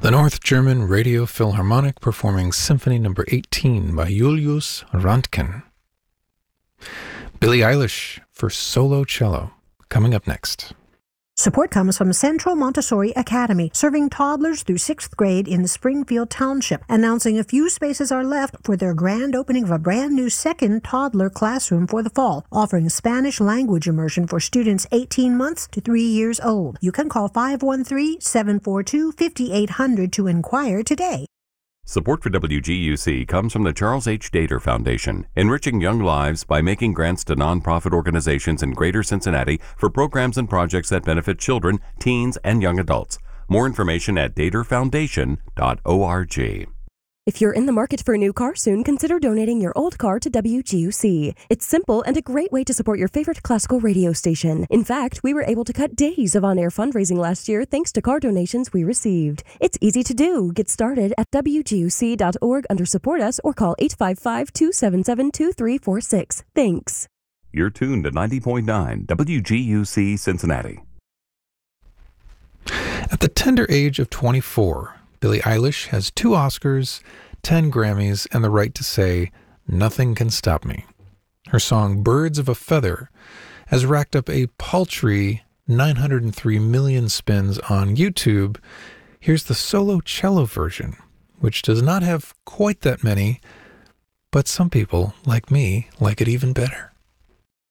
The North German Radio Philharmonic performing Symphony No. 18 by Julius Röntgen. Billie Eilish for solo cello, coming up next. Support comes from Central Montessori Academy, serving toddlers through 6th grade in Springfield Township, announcing a few spaces are left for their grand opening of a brand new second toddler classroom for the fall, offering Spanish language immersion for students 18 months to 3 years old. You can call 513-742-5800 to inquire today. Support for WGUC comes from the Charles H. Dater Foundation, enriching young lives by making grants to nonprofit organizations in Greater Cincinnati for programs and projects that benefit children, teens, and young adults. More information at daterfoundation.org. If you're in the market for a new car soon, consider donating your old car to WGUC. It's simple and a great way to support your favorite classical radio station. In fact, we were able to cut days of on-air fundraising last year thanks to car donations we received. It's easy to do. Get started at WGUC.org under Support Us or call 855-277-2346. Thanks. You're tuned to 90.9 WGUC Cincinnati. At the tender age of 24, Billie Eilish has 2 Oscars, 10 Grammys, and the right to say, "Nothing can stop me." Her song Birds of a Feather has racked up a paltry 903 million spins on YouTube. Here's the solo cello version, which does not have quite that many, but some people, like me, like it even better.